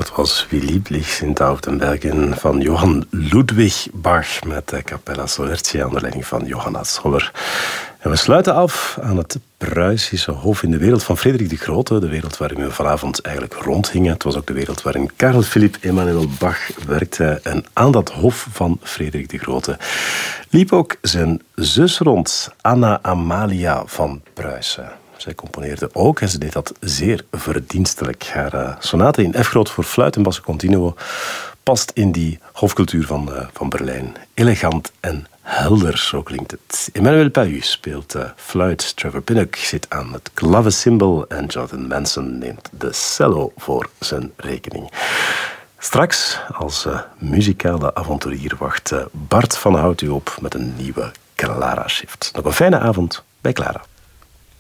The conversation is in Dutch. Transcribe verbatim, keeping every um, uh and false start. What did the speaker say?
Dat was Wie lieblich sind auf den Bergen van Johann Ludwig Bach met de Capella Solertia onder leiding van Johanna Zoller. En we sluiten af aan het Pruisische Hof in de wereld van Frederik de Grote, de wereld waarin we vanavond eigenlijk rondgingen. Het was ook de wereld waarin Karel Philipp Emanuel Bach werkte. En aan dat hof van Frederik de Grote liep ook zijn zus rond, Anna Amalia van Pruisen. Zij componeerde ook en ze deed dat zeer verdienstelijk. Haar uh, sonate in F-groot voor fluit en basso continuo past in die hofcultuur van, uh, van Berlijn. Elegant en helder, zo klinkt het. Emmanuel Pahu speelt uh, fluit, Trevor Pinnock zit aan het klavecimbal en Jonathan Manson neemt de cello voor zijn rekening. Straks, als uh, muzikale avonturier, wacht uh, Bart van Hout u op met een nieuwe Clara-shift. Nog een fijne avond bij Clara.